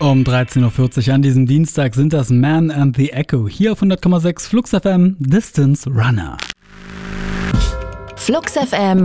Um 13.40 Uhr an diesem Dienstag sind das Man and the Echo hier auf 100,6 Flux FM Distance Runner. Flux FM